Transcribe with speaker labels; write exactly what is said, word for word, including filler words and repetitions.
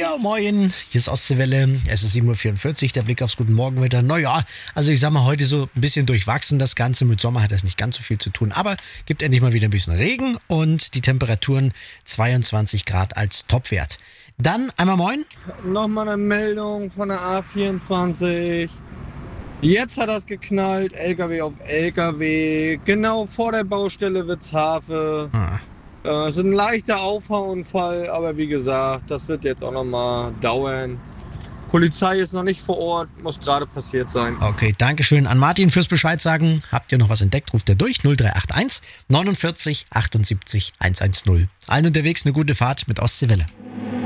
Speaker 1: Ja, moin, hier ist Ostseewelle, es ist sieben Uhr vierundvierzig, der Blick aufs Guten Morgenwetter. Naja, also ich sag mal, heute so ein bisschen durchwachsen das Ganze. Mit Sommer hat das nicht ganz so viel zu tun, aber gibt endlich mal wieder ein bisschen Regen und die Temperaturen zweiundzwanzig Grad als Topwert. Dann einmal moin.
Speaker 2: Nochmal eine Meldung von der A vierundzwanzig. Jetzt hat das geknallt, L K W auf L K W, genau vor der Baustelle Witzhafe.
Speaker 1: Ah.
Speaker 2: Äh, Es ist ein leichter Auffahrunfall, aber wie gesagt, das wird jetzt auch nochmal dauern. Polizei ist noch nicht vor Ort, muss gerade passiert sein.
Speaker 1: Okay, Dankeschön an Martin fürs Bescheid sagen. Habt ihr noch was entdeckt, ruft er durch null drei acht eins neunundvierzig achtundsiebzig hundertzehn. Allen unterwegs eine gute Fahrt mit Ostseewelle.